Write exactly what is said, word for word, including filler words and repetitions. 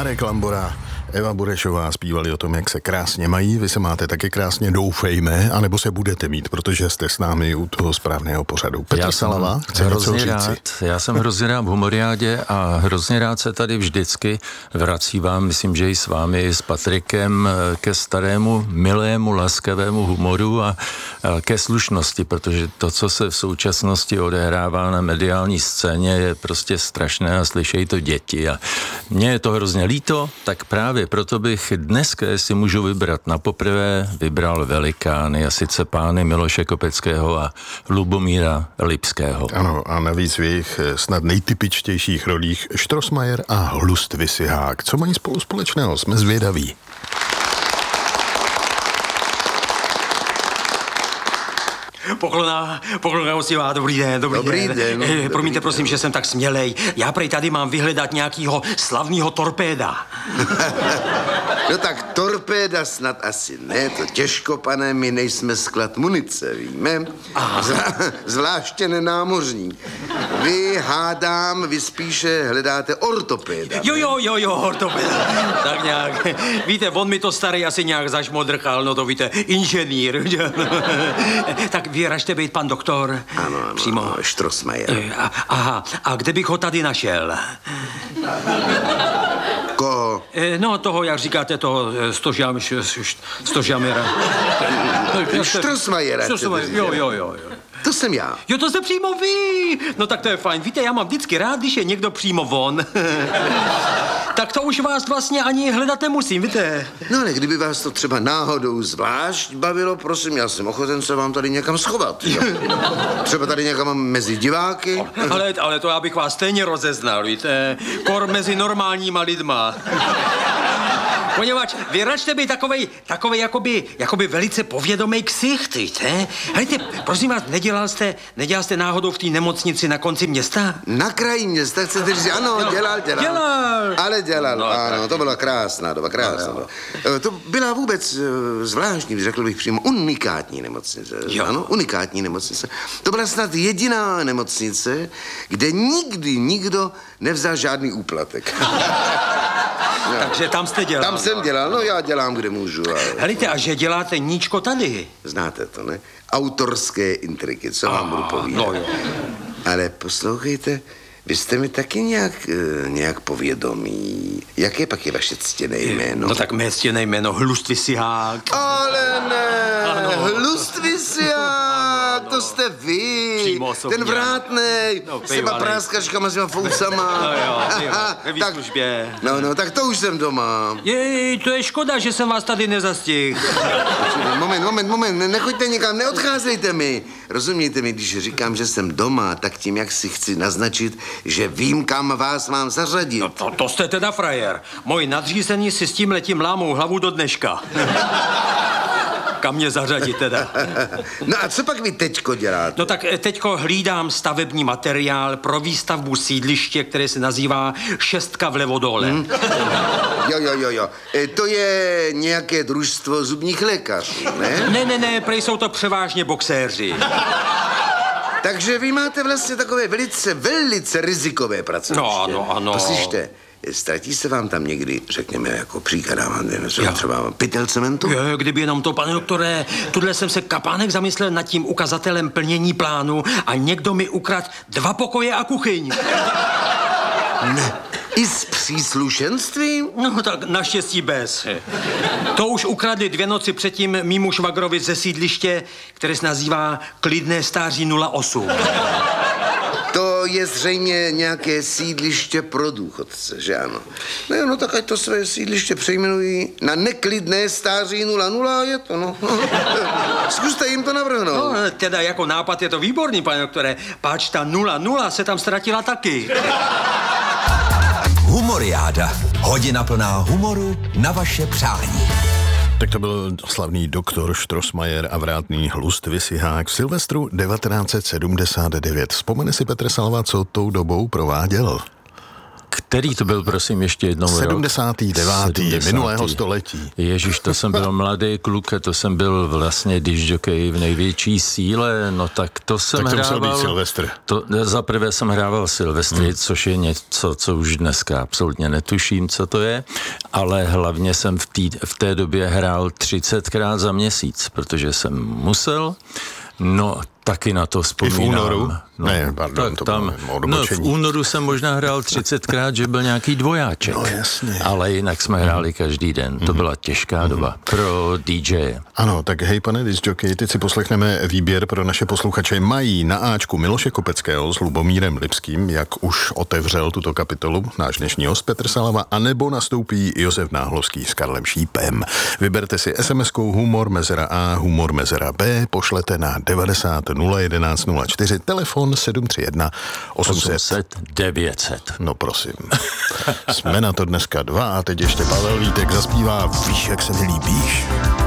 Marek Lambora, Eva Burešová zpívali o tom, jak se krásně mají. Vy se máte taky krásně, doufejme, anebo se budete mít, protože jste s námi u toho správného pořadu. Petr Salava chce něco říci. Já jsem hrozně rád v Humoriádě a hrozně rád se tady vždycky vracívám, myslím, že i s vámi, s Patrikem, ke starému, milému, laskavému humoru a ke slušnosti, protože to, co se v současnosti odehrává na mediální scéně, je prostě strašné a slyšejí to děti. A mně je to hrozně líto, tak právě proto bych dneska, jestli můžu vybrat na poprvé, vybral velikány, a sice pány Miloše Kopeckého a Lubomíra Lipského. Ano, a navíc v jejich snad nejtypičtějších rolích Strossmayer a Hlust Visihák. Co mají spolu společného? Jsme zvědaví. Poklona, poklona osivá, dobrý den, dobrý, dobrý den. den. E, promiňte, dobrý prosím, den. že jsem tak smělej. Já prej tady mám vyhledat nějakýho slavného torpéda. No tak torpéda snad asi ne, to těžko, pane, my nejsme sklad munice, víme? Zvlá, zvláště nenámořní. Vy, hádám, vy spíše hledáte ortopéda. Jo, jo, jo, jo, ortopéda. Tak nějak. Víte, on mi to starý asi nějak zašmodrchal, no to víte, inženýr. Tak vy ražte být pan doktor. Ano, ano, přímo. ano, Strossmayer. A, aha, a kde bych ho tady našel? Koho? E, no, toho, jak říkáte, toho stožam, stožamera. Strossmayera. Jo, jo, jo, jo. To jsem já. Jo, to jste přímo vy. No tak to je fajn. Víte, já mám vždycky rád, když je někdo přímo von. Tak to už vás vlastně ani hledat nemusím, víte. No ale kdyby vás to třeba náhodou zvlášť bavilo, prosím, já jsem ochoten se vám tady někam schovat. Jo? Třeba tady někam mezi diváky. Ale, ale to já bych vás stejně rozeznal, víte. Kor mezi normálníma lidma. Poněvadž vy račte být takovej, takovej jakoby, jakoby velice povědomý ksicht, víte? Hejte, prosím vás, nedělal jste, nedělal jste náhodou v té nemocnici na konci města? Na kraji města, chcete říct, ano, No, dělal, dělal. dělal. Ale dělal, No, ano, tak. to byla krásná doba, krásná doba. To byla vůbec eh, zvláštní, řekl bych přímo, unikátní nemocnice. Jo. Ano, unikátní nemocnice. To byla snad jediná nemocnice, kde nikdy nikdo nevzal žádný úplatek. No. Takže tam jste dělal. Tam jsem dělal, no já dělám, kde můžu. Ale... Helejte, a že děláte níčko tady? Znáte to, ne? Autorské intriky, co vám budu povídat. No jo. Ale poslouchejte, vy jste mi taky nějak, uh, nějak povědomí. Jaké pak je vaše ctěné jméno? No tak mé ctěné jméno Hlust Visihák. Ale ne, Ano. Hlust Visihák, to jste vy. Přímo osobně. Ten vrátnej, No, s těma bývalý. práskačkama, s těma fousama. No jo, bývalý, ve tak, výslužbě. no, no, tak to už jsem doma. Jej, to je škoda, že jsem vás tady nezastihl. Moment, moment, moment, ne- nechoďte nikam, neodcházejte mi. Rozumíte mi, když říkám, že jsem doma, tak tím, jak si chci naznačit, že vím, kam vás mám zařadit. No to, to jste teda frajer. Moji nadřízení si s tím letím lámou hlavu do dneška. Kam mě zařadit teda? No a co pak vy teďko děláte? No tak teďko hlídám stavební materiál pro výstavbu sídliště, které se nazývá Šestka v Levodole. Hmm. Jo, jo, jo, jo. E, to je nějaké družstvo zubních lékařů, ne? Ne, ne, ne, prej jsou to převážně boxéři. Takže vy máte vlastně takové velice, velice rizikové pracoviště. No, ano, ano. Poslyšte, ztratí se vám tam někdy, řekněme, jako příklad, Jo. třeba pytel cementu? Jo, kdyby jenom to, pane doktore, tudle jsem se kapánek zamyslel nad tím ukazatelem plnění plánu a někdo mi ukradl dva pokoje a kuchyň. Ne. I s příslušenstvím? No tak naštěstí bez. To už ukradli dvě noci předtím mýmu švagrovi ze sídliště, které se nazývá Klidné stáří nula osm. To je zřejmě nějaké sídliště pro důchodce, že ano? No jo, no tak ať to své sídliště přejmenují na neklidné stáří nula nula, je to, no. Zkuste jim to navrhnout. No, teda jako nápad je to výborný, pane doktore, páč ta nula nula se tam ztratila taky. Humoriáda. Hodina plná humoru na vaše přání. Tak to byl slavný doktor Strossmayer a vrátný Hlust Visihák v Silvestru devatenáct set sedmdesát devět. Vzpomene si Petr Salva, co tou dobou prováděl? který to byl, prosím, ještě jednou rok? sedmdesátý devátý minulého století. Ježíš, to jsem byl mladý kluk, to jsem byl vlastně discjockey v největší síle, no tak to jsem tak to hrával... musel být Silvestr. To, za prvé jsem hrával Silvestry, hmm. což je něco, co už dneska absolutně netuším, co to je, ale hlavně jsem v, tý, v té době hrál třicetkrát za měsíc, protože jsem musel. No, taky na to vzpomínám. I v únoru? No, ne, pardon, tak to tam, no, v únoru jsem možná hrál třicetkrát, že byl nějaký dvojáček. No jasně. Ale jinak jsme hráli každý den. To byla těžká doba pro dý džeje. Ano, tak hej, pane discjockey, teď si poslechneme výběr pro naše posluchače. Mají na áčku Miloše Kopeckého s Lubomírem Lipským, jak už otevřel tuto kapitolu náš dnešní host Petr Salava, anebo nastoupí Josef Náhlovský s Karlem Šípem. Vyberte si es em eskou humor mezera A, humor mezera B, pošlete na devadesát nula jedenáct nula čtyři, telefon sedm tři jedna osm set devět set. No prosím. Jsme na to dneska dva a teď ještě Pavel Vítek zaspívá Víš, jak se mi líbíš.